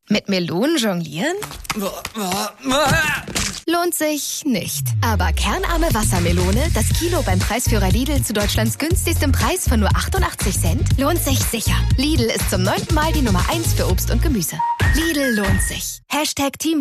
Mit Melonen jonglieren? Lohnt sich nicht. Aber kernarme Wassermelone, das Kilo beim Preisführer Lidl zu Deutschlands günstigstem Preis von nur 88 Cent, lohnt sich sicher. Lidl ist zum 9. Mal die Nummer 1 für Obst und Gemüse. Lidl lohnt sich. #Team